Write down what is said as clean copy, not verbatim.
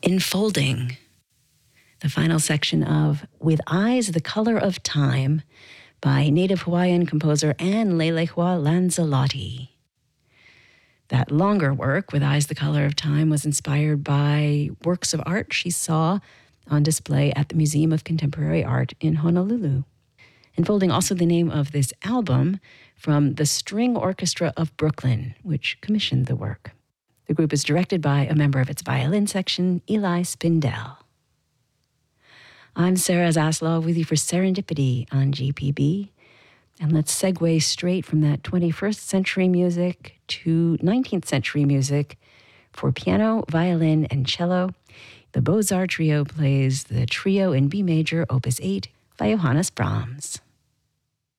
Enfolding, the final section of With Eyes the Color of Time by native Hawaiian composer Anne Lelehua Lanzalotti. That longer work, With Eyes the Color of Time, was inspired by works of art she saw on display at the Museum of Contemporary Art in Honolulu. Enfolding, also the name of this album, from the String Orchestra of Brooklyn, which commissioned the work. The group is directed by a member of its violin section, Eli Spindell. I'm Sarah Zaslav with you for Serendipity on GPB. And let's segue straight from that 21st century music to 19th century music for piano, violin, and cello. The Beaux-Arts Trio plays the Trio in B major, Opus 8, by Johannes Brahms.